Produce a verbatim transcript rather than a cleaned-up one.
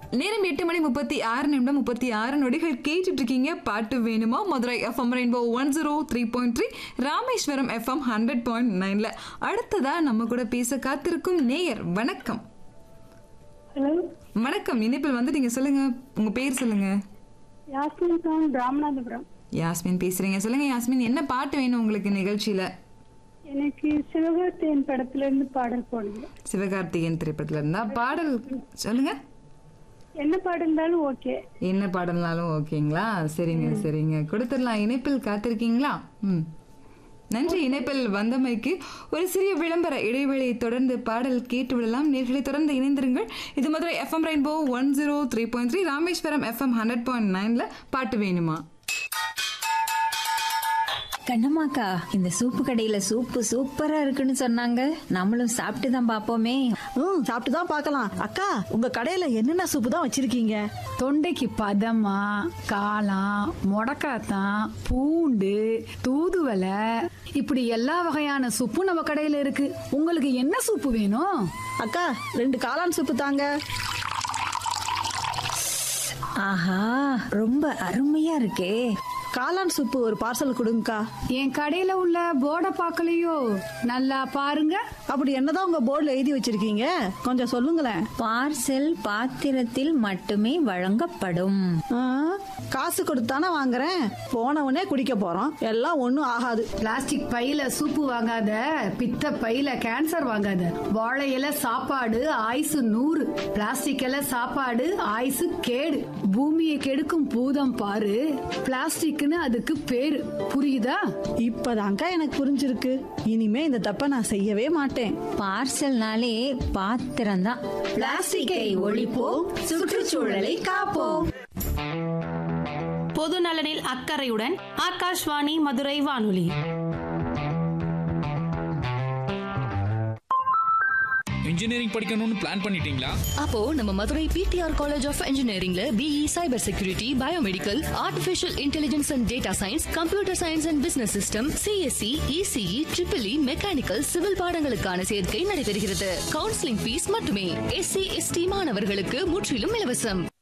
நேரம் எட்டு மணி முப்பத்தி ஆறு நிமிடம் முப்பத்தி ஆறு நொடிகள் கேட்டுட்டு இருக்கீங்க. பாட்டு வேணுமா? Madurai FM rainbow one zero three point three, Rameswaram FM hundred point நைன்ல. அடுத்ததா நம்ம கூட பேச காத்திருக்கும் நேயர். வணக்கம். ஹலோ, வணக்கம். இணைப்பில் வந்து நீங்க சொல்லுங்க, உங்க பேர் சொல்லுங்க. யாஸ்மின் கான், ராமநாதபுரம். யாஸ்மின் பேசுறீங்க. சொல்லுங்க யாஸ்மின், என்ன பாட்டு வேணும் உங்களுக்கு நிகழ்ச்சியில? எனக்கு சிவகார்த்தியன் படத்துல இருந்து பாடல் போடுங்க. சிவகார்த்திகேயன் திரைப்படத்துல இருந்தா பாடல் சொல்லுங்க. என்ன பாடல் இருந்தாலும் ஓகே. என்ன பாடல்னாலும் ஓகேங்களா? சரிங்க சரிங்க, கொடுத்துடலாம். இணைப்பில் காத்திருக்கீங்களா? ம், நன்றி. இணைப்பில் வந்தமைக்கு. ஒரு சிறிய விளம்பர இடைவெளியை தொடர்ந்து பாடல் கேட்டு விடலாம். நேர்களை தொடர்ந்து இணைந்திருங்கள். இது Madurai FM rainbow one zero three point three, Rameswaram FM hundred point நைன்ல பாட்டு வேணுமா? கண்ணம்மாக்கா, இந்த சூப்பு கடையில சூப்பு சூப்பரா இருக்குன்னு சொன்னாங்க. நம்மளும் சாப்பிட்டு தான் பாப்போமே. ம், சாப்பிட்டு தான் பார்க்கலாம். அக்கா, உங்க கடையில என்னென்ன சூப்பு தான் வச்சிருக்கீங்க? தொண்டைக்கு பதமா, காளான், முடக்காத்தான், பூண்டு, தூதுவளை, இப்படி எல்லா வகையான சூப்பும் நம்ம கடையில இருக்கு. உங்களுக்கு என்ன சூப்பு வேணும்? அக்கா, ரெண்டு காளான் சூப்பு தாங்க. ஆஹா, ரொம்ப அருமையா இருக்கே. காளான் சூப்பு ஒரு பார்சல் கொடுங்கக்கா. என் கடையில உள்ள போர்டை பார்க்கலையோ? நல்லா பாருங்க. அப்படி என்னதான் உங்க போர்டுல எழுதி வச்சிருக்கீங்க? கொஞ்சம் சொல்லுங்களேன். பார்சல் பாத்திரத்தில் மட்டுமே வழங்கப்படும். ஆ, காசு கொடுத்தானே வாங்குறேன், போனவனே குடிக்க போறோம். எல்லாம் ஒண்ணும் ஆகாது. பிளாஸ்டிக் பையில சூப்பு வாங்காத, பித்த பையில கேன்சர் வாங்காத. வாழை இலை சாப்பாடு ஆயுசு நூறு, பிளாஸ்டிக் இலை சாப்பாடு ஆயுசு கேடு. பூமியை கெடுக்கும் பூதம் பாரு, பிளாஸ்டிக் அதுக்கு பேரு. புரியுதா? இப்பதான்க்கா எனக்கு புரிஞ்சிருக்கு. இனிமே இந்த தப்ப நான் செய்யவே மாட்டேன். பார்சல்னாலே பாத்திரம் தான். பிளாஸ்டிக்கை ஒழிப்போம், சுற்றுச்சூழலை காப்போம். பொது நலனில் அக்கறையுடன் ஆகாஷ்வாணி மதுரை வானொலி. இன்ஜினியரிங் படிக்கணும்னு பிளான் பண்ணிட்டீங்களா? அப்போ நம்ம Madurai PTR college of இன்ஜினியரிங்ல BE cyber security, biomedical, artificial intelligence and data science, computer science and business system, CSC, ECE, triple E, mechanical, civil பாடங்களுக்கான சேர்க்கை நடைபெறுகிறது. கவுன்சிலிங் ஃபீஸ் மட்டுமே. எஸ்சி எஸ்டி மாணவர்களுக்கு முற்றிலும் இலவசம்.